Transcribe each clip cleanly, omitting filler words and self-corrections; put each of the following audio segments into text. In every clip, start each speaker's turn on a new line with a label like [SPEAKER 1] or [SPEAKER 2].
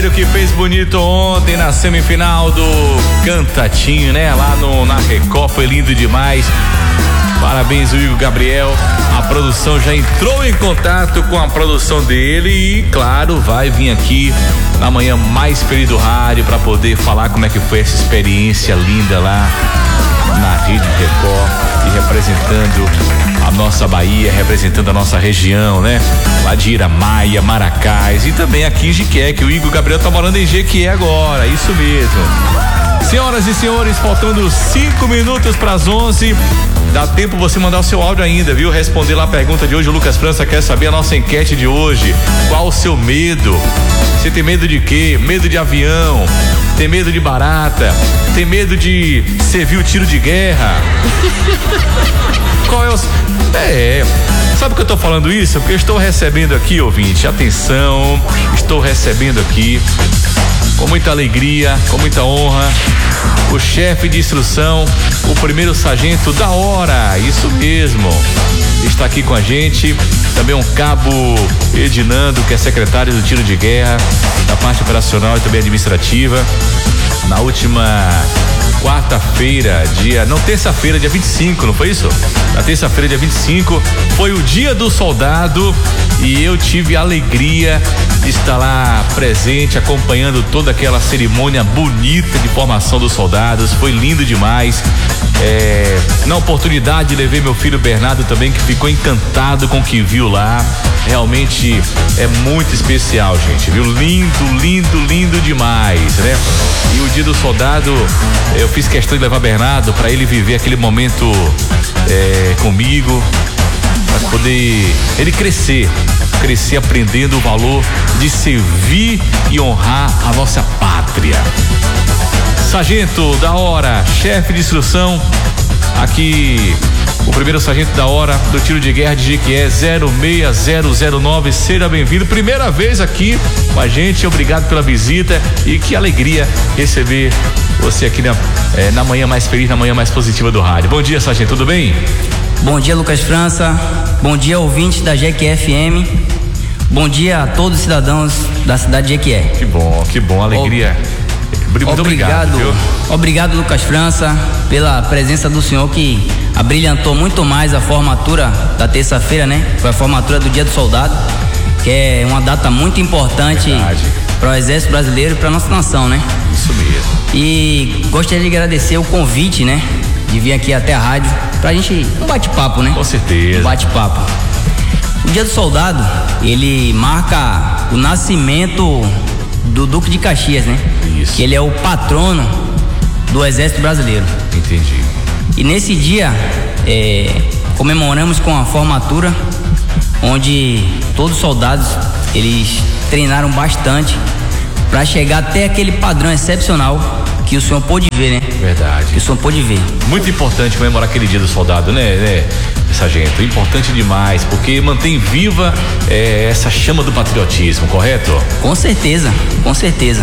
[SPEAKER 1] Gabriel que fez bonito ontem na semifinal do Cantatinho, né? Lá na Record, foi lindo demais. Parabéns, o Igor Gabriel. A produção já entrou em contato com a produção dele e, claro, vai vir aqui na manhã mais feliz do rádio para poder falar como é que foi essa experiência linda lá na Rede Record e representando a nossa Bahia, representando a nossa região, né? Lá de Iramaia, Maracás e também aqui em Jequié, que o Igor Gabriel tá morando em Jequié agora, isso mesmo. Senhoras e senhores, faltando 5 minutos para as 11, dá tempo você mandar o seu áudio ainda, viu? Responder lá a pergunta de hoje. O Lucas França quer saber a nossa enquete de hoje. Qual o seu medo? Você tem medo de quê? Medo de avião? Tem medo de barata? Tem medo de servir o tiro de guerra? Qual é o... sabe que eu tô falando isso? Porque eu estou recebendo aqui, ouvinte, atenção, estou recebendo aqui com muita alegria, com muita honra, o chefe de instrução, o primeiro sargento da hora, isso mesmo, está aqui com a gente, também um cabo Edinando, que é secretário do tiro de guerra, da parte operacional e também administrativa. Na última quarta-feira, terça-feira, dia 25, não foi isso? Na terça-feira, dia 25, foi o Dia do Soldado e eu tive a alegria de estar lá presente, acompanhando toda aquela cerimônia bonita de formação dos soldados. Foi lindo demais. Na oportunidade, levei meu filho Bernardo também, que ficou encantado com o que viu lá. Realmente é muito especial, gente, viu? Lindo, lindo, lindo demais, né? E o Dia do Soldado, eu fiz questão de levar Bernardo para ele viver aquele momento comigo, para poder ele crescer aprendendo o valor de servir e honrar a nossa pátria. Sargento da hora, chefe de instrução, aqui o primeiro sargento da hora do tiro de guerra de Jequié, 06009, seja bem-vindo, primeira vez aqui com a gente, obrigado pela visita e que alegria receber você aqui na manhã mais feliz, na manhã mais positiva do rádio. Bom dia, sargento, tudo bem?
[SPEAKER 2] Bom dia, Lucas França, bom dia, ouvintes da Jequié FM, bom dia a todos os cidadãos da cidade de Jequié.
[SPEAKER 1] Que bom, alegria. Muito obrigado.
[SPEAKER 2] Obrigado, Lucas França, pela presença do senhor que abrilhantou muito mais a formatura da terça-feira, né? Foi a formatura do Dia do Soldado, que é uma data muito importante para o Exército Brasileiro e para nossa nação, né?
[SPEAKER 1] Isso mesmo.
[SPEAKER 2] E gostaria de agradecer o convite, né? De vir aqui até a rádio pra gente um bate-papo, né?
[SPEAKER 1] Com certeza.
[SPEAKER 2] Um bate-papo. O Dia do Soldado, ele marca o nascimento do Duque de Caxias, né?
[SPEAKER 1] Isso.
[SPEAKER 2] Que ele é o patrono do Exército Brasileiro.
[SPEAKER 1] Entendi.
[SPEAKER 2] E nesse dia comemoramos com a formatura, onde todos os soldados eles treinaram bastante para chegar até aquele padrão excepcional que o senhor pôde ver, né?
[SPEAKER 1] Verdade.
[SPEAKER 2] Que o senhor pôde ver.
[SPEAKER 1] Muito importante comemorar aquele Dia do Soldado, né, sargento? Importante demais, porque mantém viva essa chama do patriotismo, correto?
[SPEAKER 2] Com certeza, com certeza.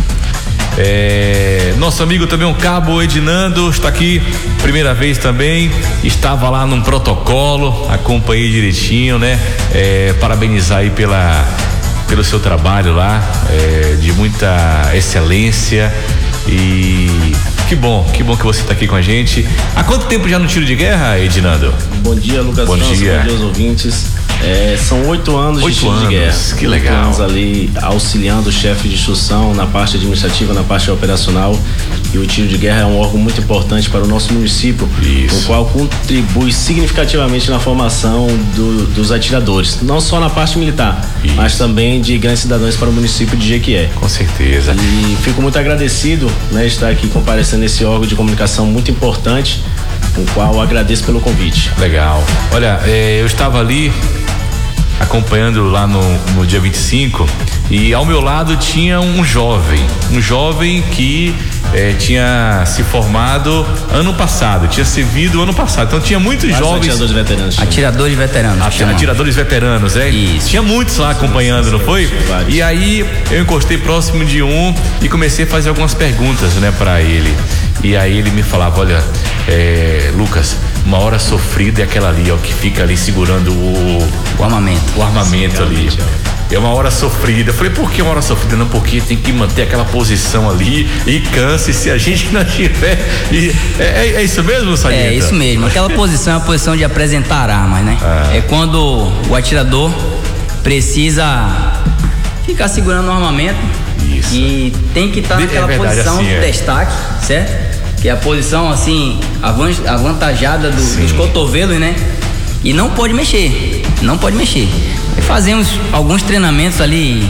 [SPEAKER 1] Nosso amigo também, o cabo Edinando, está aqui, primeira vez também, estava lá num protocolo, acompanhei direitinho, né? Parabenizar aí pelo seu trabalho lá, de muita excelência. E que bom que você está aqui com a gente. Há quanto tempo já no tiro de guerra, Edinando?
[SPEAKER 3] Bom dia, Lucas França, bom dia aos ouvintes. São 8 anos de tiro de guerra.
[SPEAKER 1] Que legal.
[SPEAKER 3] 8 anos ali auxiliando o chefe de instrução na parte administrativa, na parte operacional. E o tiro de guerra é um órgão muito importante para o nosso município, o qual contribui significativamente na formação dos atiradores, não só na parte militar, mas também de grandes cidadãos para o município de Jequié.
[SPEAKER 1] Com certeza.
[SPEAKER 3] E fico muito agradecido, né, estar aqui comparecendo nesse órgão de comunicação muito importante, o qual agradeço pelo convite.
[SPEAKER 1] Legal. Olha, eu estava ali acompanhando lá no dia 25 e ao meu lado tinha um jovem que tinha se formado ano passado, tinha servido ano passado, então tinha muitos jovens
[SPEAKER 3] atiradores veteranos.
[SPEAKER 1] Atiradores veteranos,
[SPEAKER 2] Isso.
[SPEAKER 1] Tinha muitos lá acompanhando, não foi?
[SPEAKER 3] Vários.
[SPEAKER 1] E aí eu encostei próximo de um e comecei a fazer algumas perguntas, né, para ele. E aí ele me falava, olha, Lucas, uma hora sofrida é aquela ali, ó, que fica ali segurando o
[SPEAKER 2] armamento.
[SPEAKER 1] O armamento ali. é uma hora sofrida. Eu falei, por que uma hora sofrida? Não, porque tem que manter aquela posição ali e cansa, e se a gente não tiver. É isso mesmo, Sargento?
[SPEAKER 2] É isso mesmo. Aquela posição é a posição de apresentar armas, né? É quando o atirador precisa ficar segurando o armamento. Isso. E tem que estar naquela posição assim, de destaque, certo? Que é a posição assim, avantajada dos cotovelos, né? E não pode mexer. E fazemos alguns treinamentos ali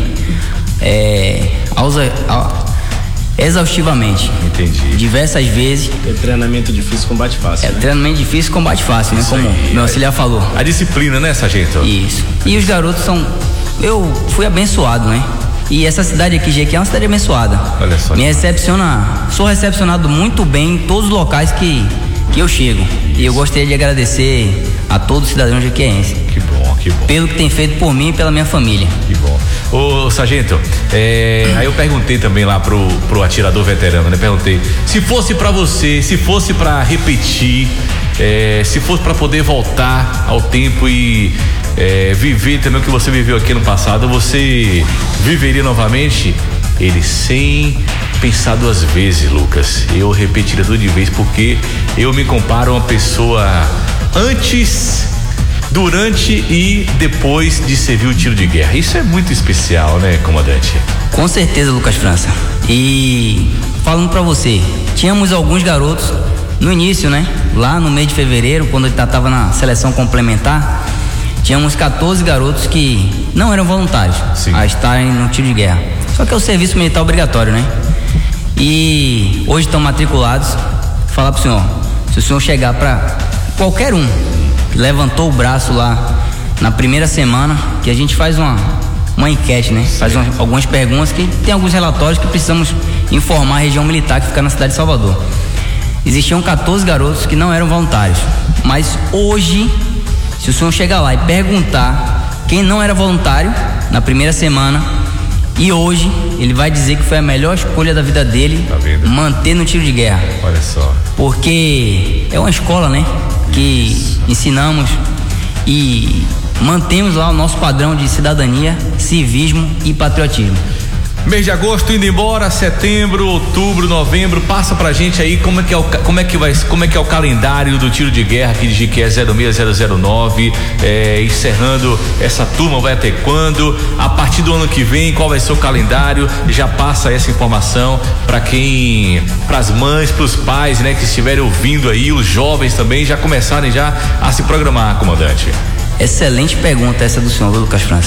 [SPEAKER 2] exaustivamente.
[SPEAKER 1] Entendi.
[SPEAKER 2] Diversas vezes.
[SPEAKER 3] É treinamento difícil, combate fácil.
[SPEAKER 2] É, né? Treinamento difícil, combate fácil, né? Como o meu auxiliar falou.
[SPEAKER 1] A disciplina, né, sargento?
[SPEAKER 2] Isso. E os garotos são. Eu fui abençoado, né? E essa cidade aqui, Jequié, é uma cidade abençoada. Olha só. Sou recepcionado muito bem em todos os locais que eu chego. Isso. E eu gostaria de agradecer a todo cidadão jequiéense.
[SPEAKER 1] Que bom, que bom.
[SPEAKER 2] Pelo que tem feito por mim e pela minha família.
[SPEAKER 1] Que bom. Ô, sargento, aí eu perguntei também lá pro atirador veterano, né? Perguntei, se fosse pra você, se fosse pra repetir, se fosse pra poder voltar ao tempo e viver também o que você viveu aqui no passado, você viveria novamente? Ele, sem pensar duas vezes, Lucas, eu repetiria tudo de vez, porque eu me comparo a uma pessoa antes, durante e depois de servir o tiro de guerra. Isso é muito especial, né, comandante?
[SPEAKER 2] Com certeza, Lucas França. E falando pra você, tínhamos alguns garotos no início, né? Lá no mês de fevereiro, quando ele tava na seleção complementar, tínhamos 14 garotos que não eram voluntários. Sim. A estarem no tiro de guerra. Só que é o serviço militar obrigatório, né? E hoje estão matriculados. Falar pro senhor, se o senhor chegar pra qualquer um que levantou o braço lá na primeira semana, que a gente faz uma enquete, né? Faz algumas perguntas, que tem alguns relatórios que precisamos informar a região militar que fica na cidade de Salvador. Existiam 14 garotos que não eram voluntários, mas hoje, se o senhor chegar lá e perguntar quem não era voluntário na primeira semana, e hoje ele vai dizer que foi a melhor escolha da vida dele, manter no tiro de guerra.
[SPEAKER 1] Olha só.
[SPEAKER 2] Porque é uma escola, né? Que ensinamos e mantemos lá o nosso padrão de cidadania, civismo e patriotismo.
[SPEAKER 1] Mês de agosto indo embora, setembro, outubro, novembro, passa pra gente aí como é que é o calendário do tiro de guerra aqui de Jequié 06009, encerrando essa turma, vai até quando? A partir do ano que vem, qual vai ser o calendário? Já passa essa informação pras mães, pros pais, né, que estiverem ouvindo aí, os jovens também já começarem já a se programar, comandante.
[SPEAKER 2] Excelente pergunta essa do senhor, Lucas França.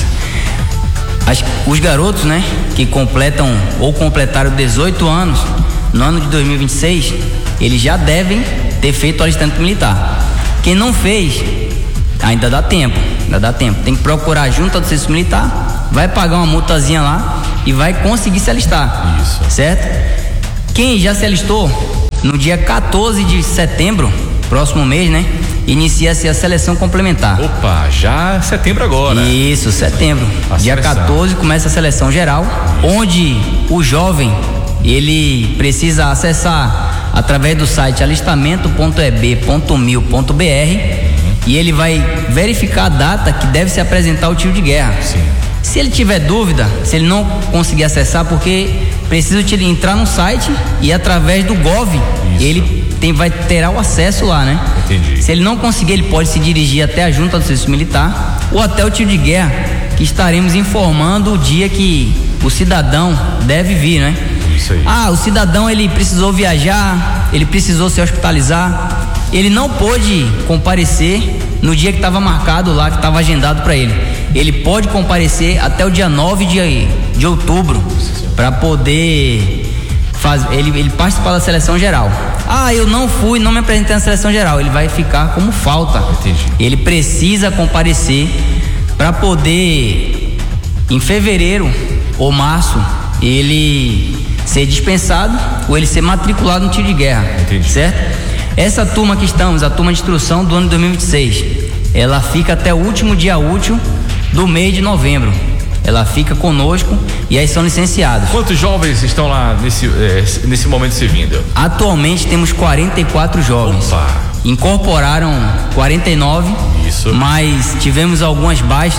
[SPEAKER 2] Os garotos, né, que completam ou completaram 18 anos no ano de 2026, eles já devem ter feito o alistamento militar. Quem não fez, ainda dá tempo. Tem que procurar a junta do serviço militar, vai pagar uma multazinha lá e vai conseguir se alistar. Isso. Certo? Quem já se alistou, no dia 14 de setembro, próximo mês, né? Inicia-se a seleção complementar.
[SPEAKER 1] Opa, já setembro agora.
[SPEAKER 2] Isso, setembro. Dia 14 começa a seleção geral, onde o jovem, ele precisa acessar através do site alistamento.eb.mil.br e ele vai verificar a data que deve se apresentar o tiro de guerra. Sim. Se ele tiver dúvida, se ele não conseguir acessar, porque precisa entrar no site e através do Gov, ele terá o acesso lá, né? Entendi. Se ele não conseguir, ele pode se dirigir até a junta do serviço militar ou até o tiro de guerra, que estaremos informando o dia que o cidadão deve vir, né? Isso aí. O cidadão, ele precisou viajar, ele precisou se hospitalizar, ele não pôde comparecer no dia que estava marcado lá, que estava agendado para ele. Ele pode comparecer até o dia 9 de outubro para poder ele participar da seleção geral. Eu não fui, não me apresentei na seleção geral. Ele vai ficar como falta. Entendi. Ele precisa comparecer para poder, em fevereiro ou março, ele ser dispensado ou ele ser matriculado no tiro de guerra. Entendi. Certo? Essa turma que estamos, a turma de instrução do ano de 2026, ela fica até o último dia útil do mês de novembro. Ela fica conosco e aí são licenciados. Quantos jovens estão lá nesse momento servindo? Atualmente temos 44 jovens. Opa. Incorporaram 49. Isso. Mas tivemos algumas baixas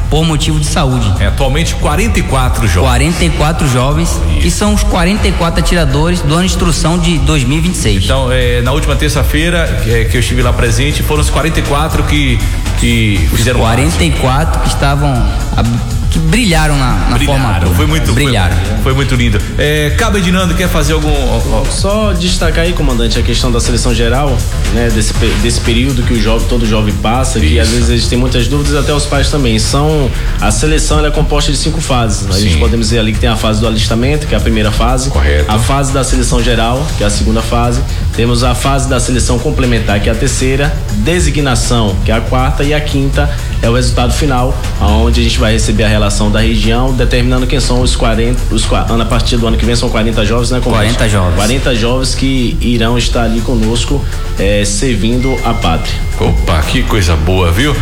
[SPEAKER 2] por motivo de saúde.
[SPEAKER 1] Atualmente 44 jovens.
[SPEAKER 2] 44 jovens, que são os 44 atiradores do ano de instrução de 2026.
[SPEAKER 1] Então, na última terça-feira que eu estive lá presente, foram os 44 que fizeram
[SPEAKER 2] 44 que estavam que brilharam na formatura.
[SPEAKER 1] Foi muito lindo. Cabo Edinando, quer fazer algum...
[SPEAKER 3] Só destacar aí, comandante, a questão da seleção geral, né? Desse período que todo jovem passa, que às vezes eles têm muitas dúvidas, até os pais também. A seleção ela é composta de 5 fases. A gente podemos dizer ali que tem a fase do alistamento, que é a primeira fase.
[SPEAKER 1] Correto.
[SPEAKER 3] A fase da seleção geral, que é a segunda fase. Temos a fase da seleção complementar, que é a terceira. Designação, que é a quarta. E a quinta é o resultado final, onde a gente vai receber a relação da região, determinando quem são os 40, a partir do ano que vem são 40 jovens, né?
[SPEAKER 2] 40 jovens.
[SPEAKER 3] 40 jovens que irão estar ali conosco, servindo a pátria.
[SPEAKER 1] Opa, que coisa boa, viu?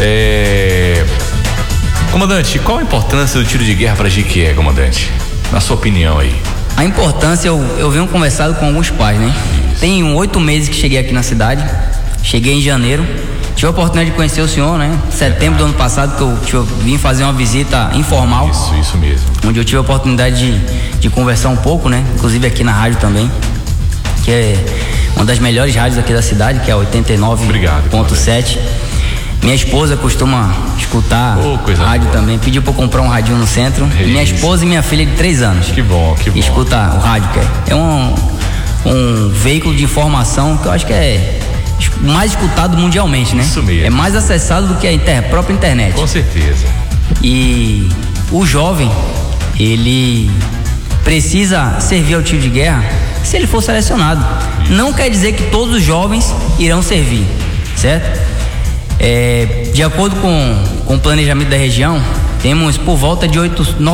[SPEAKER 1] Comandante, qual a importância do tiro de guerra para Jequié, comandante? Na sua opinião aí.
[SPEAKER 2] A importância, eu venho conversado com alguns pais, né? Tem 8 meses que cheguei aqui na cidade, cheguei em janeiro. Tive a oportunidade de conhecer o senhor, né? Setembro do ano passado, que eu vim fazer uma visita informal.
[SPEAKER 1] Isso mesmo.
[SPEAKER 2] Onde eu tive a oportunidade de conversar um pouco, né? Inclusive aqui na rádio também, que é uma das melhores rádios aqui da cidade, que é a 89.7. Minha esposa costuma escutar rádio também. Pediu pra eu comprar um radinho no centro. Minha esposa e minha filha de 3 anos.
[SPEAKER 1] Que bom.
[SPEAKER 2] Escuta o rádio, que é um veículo de informação que eu acho que é mais escutado mundialmente, né?
[SPEAKER 1] Isso mesmo.
[SPEAKER 2] É mais acessado do que a própria internet.
[SPEAKER 1] Com certeza.
[SPEAKER 2] E o jovem, ele precisa servir ao tiro de guerra se ele for selecionado. Isso. Não quer dizer que todos os jovens irão servir, certo? De acordo com o planejamento da região, temos por volta de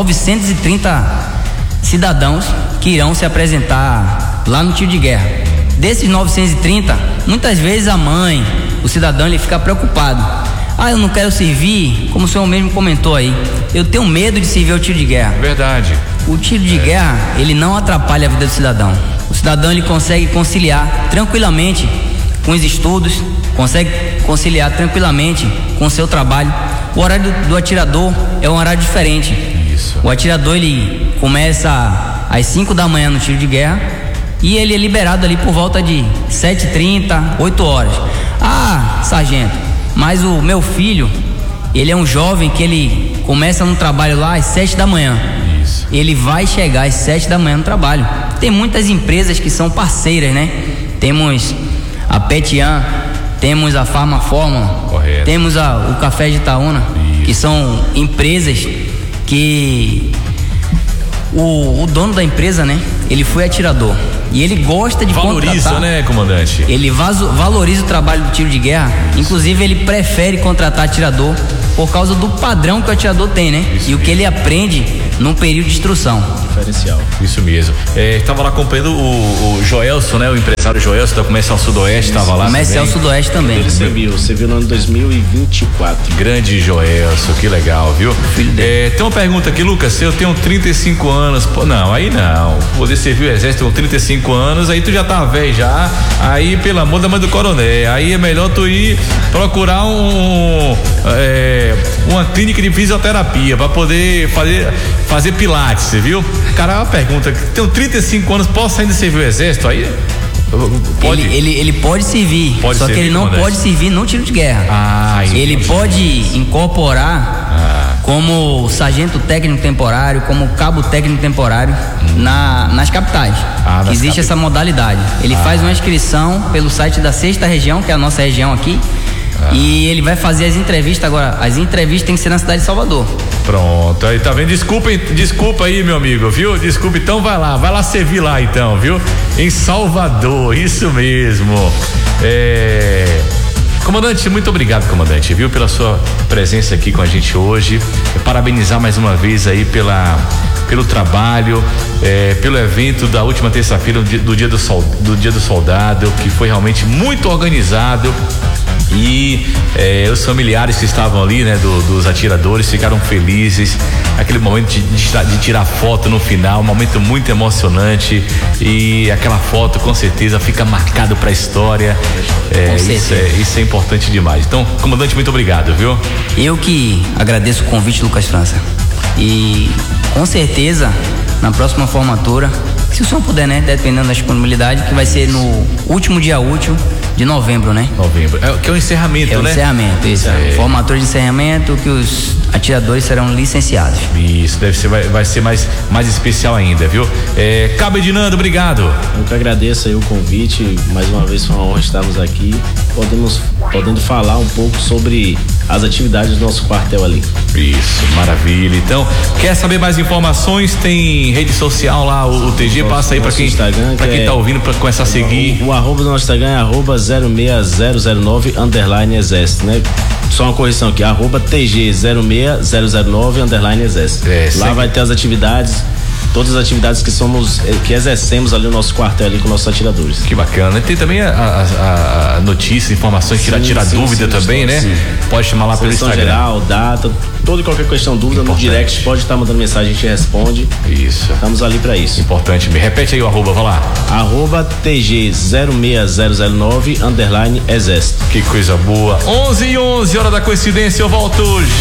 [SPEAKER 2] 930 cidadãos que irão se apresentar lá no tiro de guerra. Desses 930, muitas vezes a mãe, o cidadão, ele fica preocupado. Eu não quero servir, como o senhor mesmo comentou aí. Eu tenho medo de servir ao tiro de guerra.
[SPEAKER 1] Verdade.
[SPEAKER 2] O tiro de guerra, ele não atrapalha a vida do cidadão. O cidadão, ele consegue conciliar tranquilamente com os estudos, consegue conciliar tranquilamente com o seu trabalho. O horário do atirador é um horário diferente.
[SPEAKER 1] Isso.
[SPEAKER 2] O atirador, ele começa às 5 da manhã no tiro de guerra e ele é liberado ali por volta de 7h30, 8 horas. Sargento, mas o meu filho, ele é um jovem que ele começa no trabalho lá às 7 da manhã.
[SPEAKER 1] Isso.
[SPEAKER 2] Ele vai chegar às 7 da manhã no trabalho. Tem muitas empresas que são parceiras, né? Temos a Petian, temos a Farma Fórmula,
[SPEAKER 1] correto,
[SPEAKER 2] temos o Café de Itaúna, isso, que são empresas que o dono da empresa, né? Ele foi atirador e ele gosta de
[SPEAKER 1] valoriza, né, comandante?
[SPEAKER 2] Ele valoriza o trabalho do tiro de guerra. Isso. Inclusive ele prefere contratar atirador por causa do padrão que o atirador tem, né? Isso e mesmo. O que ele aprende num período de instrução.
[SPEAKER 3] Diferencial.
[SPEAKER 1] Isso mesmo. Estava lá acompanhando o Joelson, né? O empresário Joelson da Comercial Sudoeste, estava lá.
[SPEAKER 2] Comercial Sudoeste também.
[SPEAKER 3] Ele serviu no ano 2024.
[SPEAKER 1] Grande Joelson, que legal, viu?
[SPEAKER 2] Filho dele.
[SPEAKER 1] Tem uma pergunta aqui, Lucas. Se eu tenho 35 anos, não, aí não. Poder servir o exército com 35 anos, aí tu já tá velho já. Aí, pelo amor da mãe do coronel, aí é melhor tu ir procurar uma clínica de fisioterapia para poder fazer pilates, viu? Cara, uma pergunta, tenho 35 anos, posso ainda servir o exército aí? Pode?
[SPEAKER 2] Ele pode servir, só que ele não pode servir no tiro de guerra. Ele pode incorporar como sargento técnico temporário, como cabo técnico temporário nas capitais. Existe essa modalidade. Ele faz uma inscrição pelo site da 6ª região, que é a nossa região aqui. E ele vai fazer as entrevistas agora. As entrevistas tem que ser na cidade de Salvador.
[SPEAKER 1] Pronto, aí tá vendo? Desculpa aí, meu amigo, viu? Desculpa, então vai lá servir lá então, viu? Em Salvador, isso mesmo. Comandante, muito obrigado, comandante, viu? Pela sua presença aqui com a gente hoje. Parabenizar mais uma vez aí pelo trabalho, pelo evento da última terça-feira do Dia do Soldado, que foi realmente muito organizado. E os familiares que estavam ali, né, dos atiradores, ficaram felizes. Aquele momento de tirar foto no final, um momento muito emocionante. E aquela foto com certeza fica marcado para a história. Isso é importante demais. Então, comandante, muito obrigado, viu?
[SPEAKER 2] Eu que agradeço o convite, Lucas França. E com certeza, na próxima formatura, se o senhor puder, né, dependendo da disponibilidade, que vai ser no último dia útil de novembro, né?
[SPEAKER 1] Novembro. Que é o encerramento, né?
[SPEAKER 2] É o encerramento, isso. Formatura de encerramento, que os atiradores serão licenciados.
[SPEAKER 1] Isso, vai ser mais especial ainda, viu? Cabo Edinando, obrigado.
[SPEAKER 3] Eu que agradeço aí o convite, mais uma vez foi uma honra estarmos aqui, podendo falar um pouco sobre as atividades do nosso quartel ali.
[SPEAKER 1] Isso, maravilha. Então, quer saber mais informações? Tem rede social lá, o TG, passa aí para quem tá ouvindo, para começar a seguir.
[SPEAKER 3] O arroba do nosso Instagram é arroba 06009_exército, né? Só uma correção aqui, arroba TG06009_exército. Lá vai ter as atividades, todas as atividades que exercemos ali no nosso quartel ali com nossos atiradores.
[SPEAKER 1] Que bacana. Tem também a notícia, informações que irá tirar dúvida também, né? Sim. Pode chamar lá pelo Instagram.
[SPEAKER 3] Geral, data, toda e qualquer questão, dúvida importante. No direct, pode estar mandando mensagem, a gente responde.
[SPEAKER 1] Isso.
[SPEAKER 3] Estamos ali para isso.
[SPEAKER 1] Importante. Me repete aí o arroba, vai lá.
[SPEAKER 3] Arroba TG06009_exército.
[SPEAKER 1] Que coisa boa. 11:11, hora da coincidência, eu volto